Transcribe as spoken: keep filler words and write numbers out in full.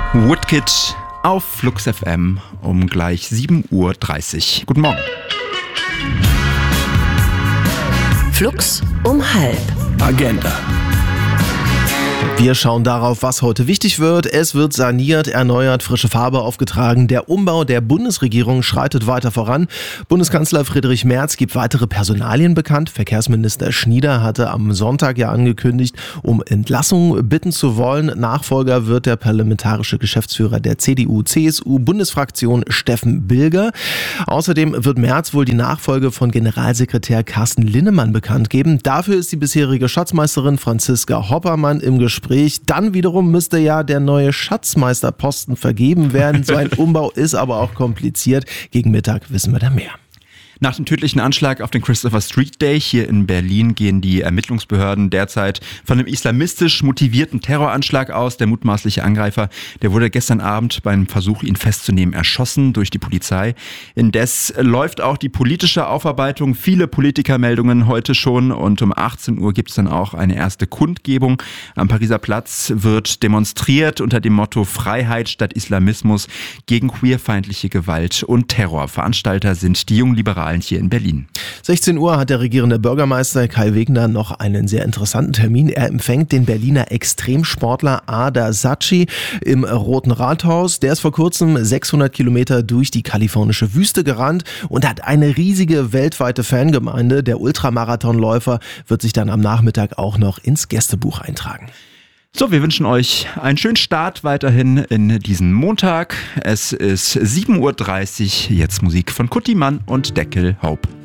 Woodkid auf Flux F M um gleich sieben Uhr dreißig. Guten Morgen. Flux um halb. Agenda. Wir schauen darauf, was heute wichtig wird. Es wird saniert, erneuert, frische Farbe aufgetragen. Der Umbau der Bundesregierung schreitet weiter voran. Bundeskanzler Friedrich Merz gibt weitere Personalien bekannt. Verkehrsminister Schnieder hatte am Sonntag ja angekündigt, um Entlassung bitten zu wollen. Nachfolger wird der parlamentarische Geschäftsführer der C D U C S U-Bundesfraktion Steffen Bilger. Außerdem wird Merz wohl die Nachfolge von Generalsekretär Carsten Linnemann bekannt geben. Dafür ist die bisherige Schatzmeisterin Franziska Hoppermann im Gespräch. Dann wiederum müsste ja der neue Schatzmeisterposten vergeben werden. So ein Umbau ist aber auch kompliziert. Gegen Mittag wissen wir da mehr. Nach dem tödlichen Anschlag auf den Christopher Street Day hier in Berlin gehen die Ermittlungsbehörden derzeit von einem islamistisch motivierten Terroranschlag aus. Der mutmaßliche Angreifer, der wurde gestern Abend beim Versuch, ihn festzunehmen, erschossen durch die Polizei. Indes läuft auch die politische Aufarbeitung. Viele Politikermeldungen heute schon und um achtzehn Uhr gibt es dann auch eine erste Kundgebung. Am Pariser Platz wird demonstriert unter dem Motto Freiheit statt Islamismus gegen queerfeindliche Gewalt und Terror. Veranstalter sind die Jungliberalen hier in Berlin. sechzehn Uhr hat der regierende Bürgermeister Kai Wegner noch einen sehr interessanten Termin. Er empfängt den Berliner Extremsportler Ada Saci im Roten Rathaus. Der ist vor kurzem sechshundert Kilometer durch die kalifornische Wüste gerannt und hat eine riesige weltweite Fangemeinde. Der Ultramarathonläufer wird sich dann am Nachmittag auch noch ins Gästebuch eintragen. So, wir wünschen euch einen schönen Start weiterhin in diesen Montag. Es ist sieben Uhr dreißig, jetzt Musik von Kutti Mann und Deckel Hope.